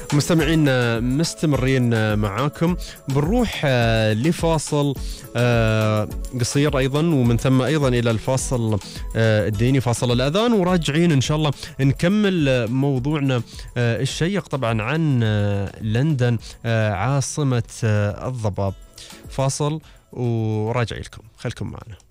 مستمعين مستمرين معاكم، بنروح لفاصل قصير أيضا، ومن ثم أيضا إلى الفاصل الديني، فاصل الأذان، وراجعين إن شاء الله نكمل موضوعنا الشيق طبعا عن لندن عاصمة الضباب. فاصل وراجع لكم، خلكم معنا.